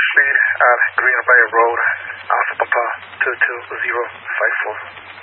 Street at Green Bay Road, Alpha Papa 22054.